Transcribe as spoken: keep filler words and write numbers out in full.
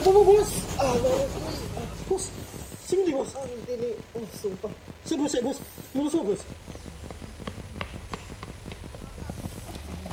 mo, boss? Ah, meron ko eh. Boss, sino di, boss? Ah, hindi ni... Oh, sumpah. Si boss, si boss. Yung boss, boss.